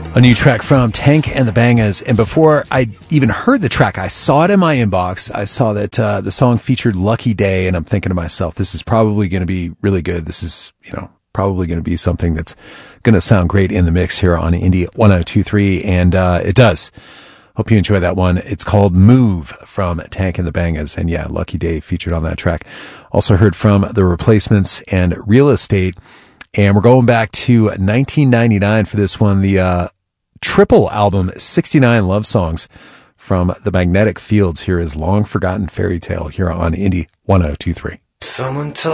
A new track from Tank and the Bangas. And before I even heard the track, I saw it in my inbox. I saw that the song featured Lucky Day, and I'm thinking to myself, this is probably going to be really good. This is, probably going to be something that's going to sound great in the mix here on Indie 1023, and it does. Hope you enjoy that one. It's called Move from Tank and the Bangas, and yeah, Lucky Day featured on that track. Also heard from The Replacements and Real Estate, and we're going back to 1999 for this one, the triple album, 69 Love Songs from the Magnetic Fields. Here is Long Forgotten Fairy Tale here on Indie 1023. Someone told